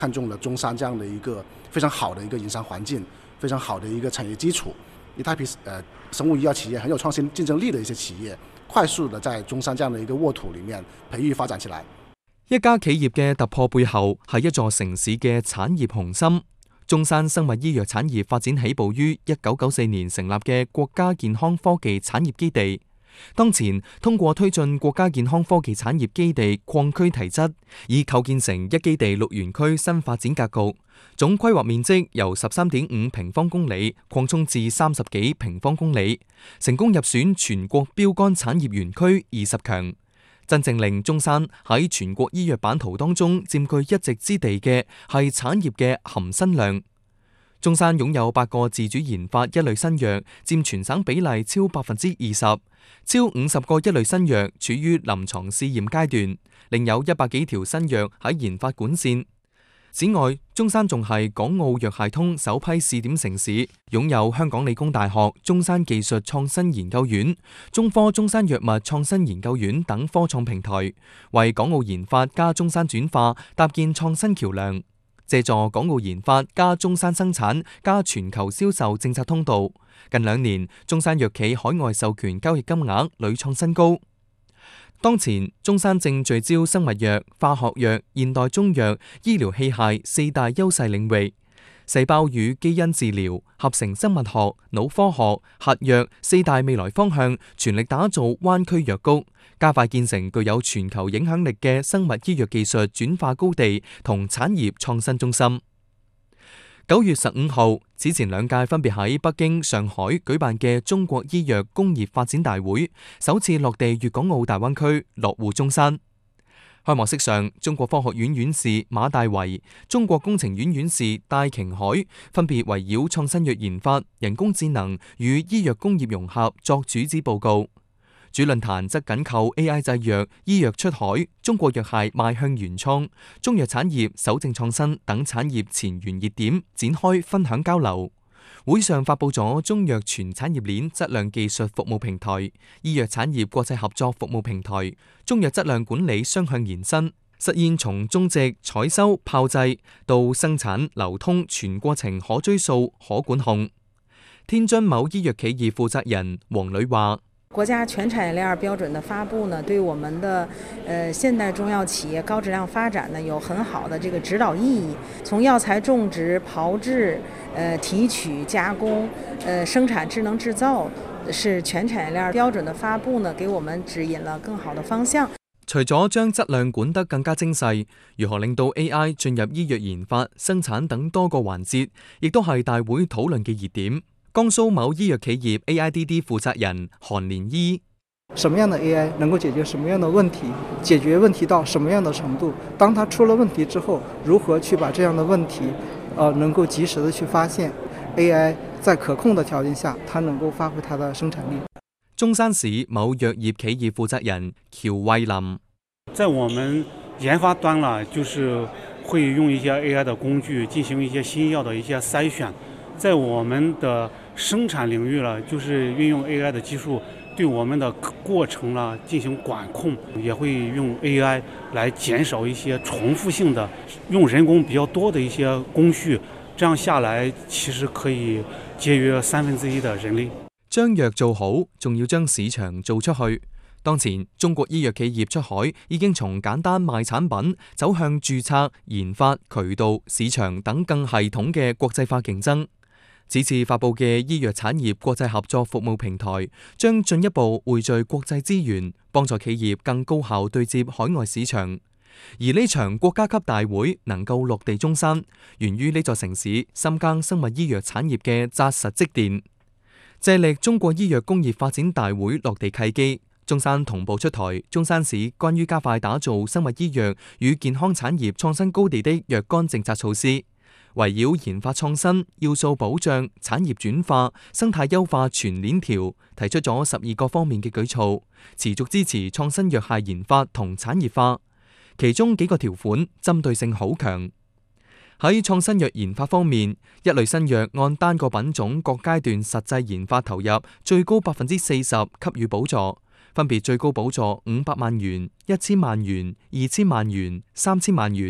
看中了中山這樣的一個非常好的一個營商環境，非常好的一個產業基礎，一大批生物醫藥企業很有創新競爭力的一些企業，快速的在中山這樣的一個沃土裡面培育發展起來。 一家企業嘅突破背後係一座城市嘅產業雄心。中山生物醫藥產業發展起步於1994年成立嘅國家健康科技產業基地。當前通過推進國家健康科技產業基地擴區提質，已構建成一基地6園區新發展格局，總規劃面積由13.5平方公里擴充至30幾平方公里，成功入選全國標杆產業園區20強，真正令中山喺全國醫藥版圖當中佔據一席之地嘅係產業嘅含新量。中山擁有8個自主研發一類新藥，佔全省比例超20%，超50個一類新藥處於臨床試驗階段，另有100幾條新藥喺研發管線。此外，中山仲係港澳藥械通首批試點城市，擁有香港理工大學中山技術創新研究院、中科中山藥物創新研究院等科創平台，為港澳研發加中山轉化搭建創新橋樑。借助港澳研發加中山生產加全球銷售政策通道，近2年中山藥企海外授權交易金額屢創新高。當前中山正聚焦生物藥、化學藥、現代中藥、醫療器械4大優勢領域，細胞與基因治療、合成生物學、腦科學、核藥4大未來方向，全力打造灣區藥谷，加快建成具有全球影響力嘅生物醫藥技術轉化高地同產業創新中心。9月15號，此前2屆分別喺北京、上海舉辦嘅中國醫藥工業發展大會，首次落地粵港澳大灣區，落戶中山。開幕式上，中國科學院院士馬大為、中國工程院院士戴瓊海分別圍繞創新藥研發、人工智能與醫藥工業融合作主旨報告。主論壇則緊扣 AI 製藥、醫藥出海、中國藥械邁向原創、中藥產業守正創新等產業前沿熱點展開分享交流。會上發佈咗中藥全產業鏈質量技術服務平台、醫藥產業國際合作服務平台、中藥質量管理雙向延伸，實現從種植、採收、炮製到生產流通全過程可追溯、可管控。天津某醫藥企業負責人黃磊話： 國家全產業鏈標準的發布呢，對我們的現代中藥企業高質量發展呢有很好的這個指導意義。從藥材種植、炮製、提取、加工、生產、智能製造，是全產業鏈標準的發布呢，給我們指引了更好的方向。 除咗將質量管得更加精細，如何令到 AI 進入醫藥研發、生產等多個環節，亦都係大會討論嘅熱點。江蘇某醫藥企業 AIDD 負責人韓連依： 什麼樣的 AI 能夠解決什麼樣的問題？解決問題到什麼樣的程度？當它出了問題之後，如何去把這樣的問題，能夠及時的去發現 ？AI 在可控的條件下，它能夠發揮它的生產力。 中山市某藥業企業負責人喬慧林： 在我們研發端啦，就是會用一些 AI 的工具進行一些新藥的一些篩選。在我們的生產領域了，就是運用 AI 的技術對我們的過程了進行管控，也會用 AI 來減少一些重複性的用人工比較多的一些工序，這樣下來其實可以節約1/3的人力。 將藥做好，仲要將市場做出去。當前中國醫藥企業出海已經從簡單賣產品走向註冊、研發、渠道、市場等更系統嘅國際化競爭。此次發佈嘅醫藥產業國際合作服務平台，將進一步匯聚國際資源，幫助企業更高效對接海外市場。而呢場國家級大會能夠落地中山，源於呢座城市深耕生物醫藥產業嘅紮實積澱。借力中國醫藥工業發展大會落地契機，中山同步出台中山市關於加快打造生物醫藥與健康產業創新高地的若干政策措施。圍繞研發創新、要素保障、產業轉化、生態優化全鏈條，提出咗12個方面嘅舉措，持續支持創新藥械研發同產業化。其中幾個條款針對性好強。喺創新藥研發方面，一類新藥按單個品種各階段實際研發投入最高40%給予補助，分別最高補助500萬元、1000萬元、2000萬元、3000萬元。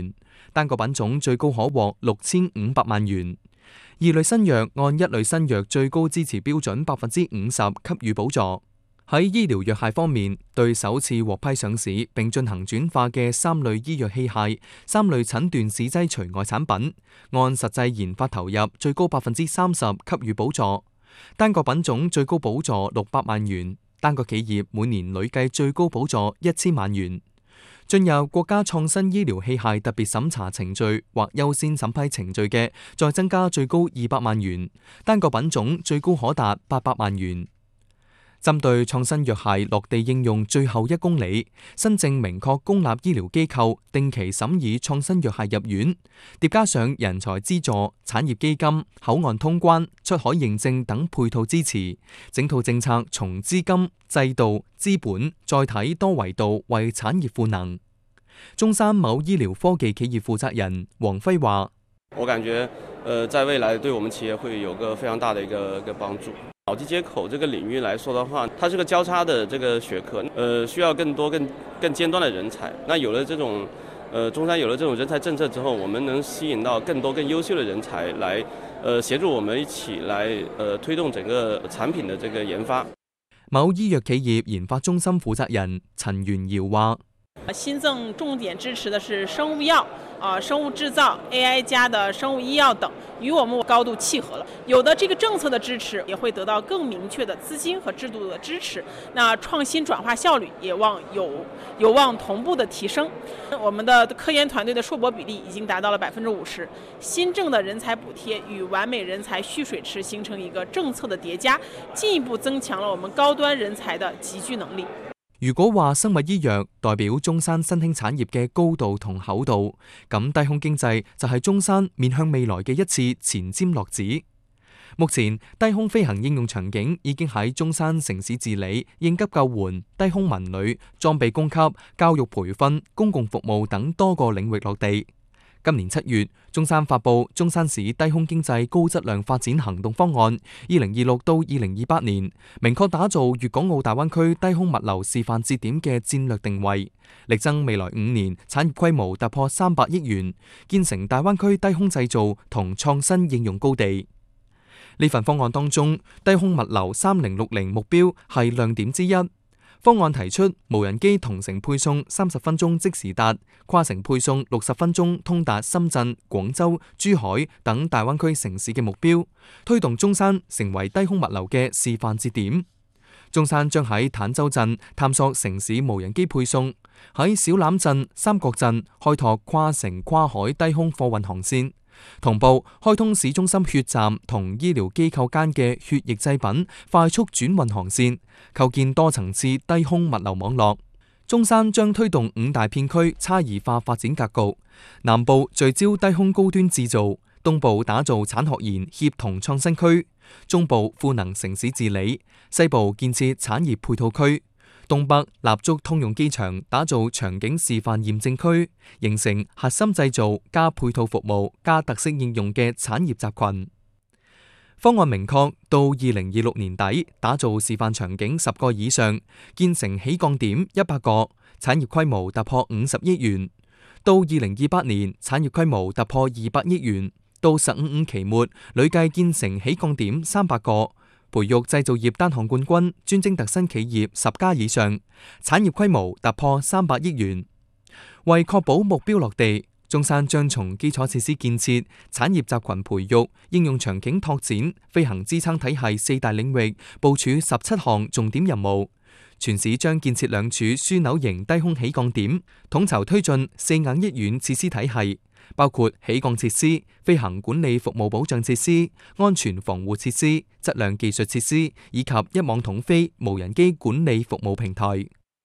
單個品種最高可獲6500萬元。二類新藥按一類新藥最高支持標準50%給予補助。喺醫療藥械方面，對首次獲批上市並進行轉化嘅3類醫藥器械、3類診斷試劑除外產品，按實際研發投入最高30%給予補助。單個品種最高補助600萬元，單個企業每年累計最高補助1000萬元。進入國家創新醫療器械特別審查程序或優先審批程序嘅，再增加最高200萬元，單個品種最高可達800萬元。針對創新藥械落地應用最後1公里，新政明確公立醫療機構定期審議創新藥械入院，疊加上人才資助、產業基金、口岸通關、出海認證等配套支持，整套政策從資金、制度、資本、載體多維度為產業賦能。中山某醫療科技企業負責人王輝話： 我感覺在未來對我們企業會有個非常大的一個幫助。腦機接口這個領域來說的話，它是個交叉的這個學科，需要更多更尖端的人才。那有了這種，中山有了這種人才政策之後，我們能吸引到更多更優秀的人才來，協助我們一起來，推動整個產品的這個研發。 某醫藥企業研發中心負責人陳元堯話： 新政重點支持的是生物藥、生物製造、AI 加的生物醫藥等，與我們高度契合了。有的這個政策的支持，也會得到更明確的資金和制度的支持。那創新轉化效率也有望同步的提升。我們的科研團隊的碩博比例已經達到了50%。新政的人才補貼與完美人才蓄水池形成一個政策的疊加，進一步增強了我們高端人才的集聚能力。 如果話生物醫藥代表中山新興產業嘅高度同厚度，咁低空經濟就係中山面向未來嘅一次前瞻落子。目前低空飛行應用場景已經喺中山城市治理、應急救援、低空文旅、裝備供給、教育培訓、公共服務等多個領域落地。今年7月，中山發布中山市低空經濟高質量發展行動方案，2026到2028年，明確打造粵港澳大灣區低空物流示範節點嘅戰略定位，力爭未來5年產業規模突破300億元，建成大灣區低空製造同創新應用高地。呢份方案當中，低空物流3060目標係亮點之一。方案提出無人機同城配送30分鐘即時達，跨城配送60分鐘通達深圳、廣州、珠海等大灣區城市嘅目標，推動中山成為低空物流嘅示範節點。中山將喺坦洲鎮探索城市無人機配送，喺小欖鎮、三角鎮開拓跨城跨海低空貨運航線，同步開通市中心血站同醫療機構間嘅血液製品快速轉運航線，構建多層次低空物流網絡。中山將推動5大片區差異化發展格局，南部聚焦低空高端製造，東部打造產學研協同創新區，中部賦能城市治理，西部建設產業配套區，東北立足通用機場，打造場景示範驗證區，形成核心製造加配套服務加特色應用嘅產業集群。方案明確到2026年底，打造示範場景10個以上，建成起降點100個，產業規模突破50億元。到2028年，產業規模突破200億元。到15期末，累計建成起降點300個。培育製造業單項冠軍，專精特新企業10家以上，產業規模突破300億元。為確保目標落地，中山將從基礎設施建設、產業集群培育、應用場景拓展、飛行支撐體系4大領域部署17項重點任務。全市將建設2處樞紐型低空起降點，統籌推進4硬1軟設施體系，包括起降設施、飛行管理服務保障設施、安全防護設施、質量技術設施，以及一網統飛無人機管理服務平台。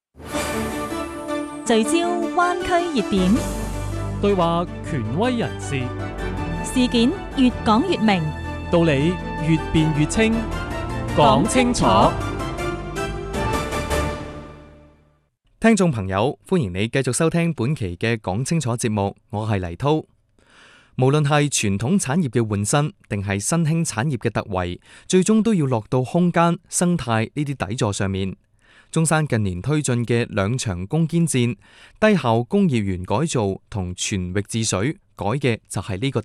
聚焦灣區熱點， 對話權威人士， 事件越講越明， 道理越辯越清，講清楚。 聽眾朋友，歡迎你繼續收聽本期嘅講清楚節目，我係黎濤。無論係傳統產業嘅換新，定係新興產業嘅突圍，最終都要落到空間、生態呢啲底座上面。中山近年推進嘅2場攻堅戰，低效工業園改造同全域治水， 改嘅就係呢個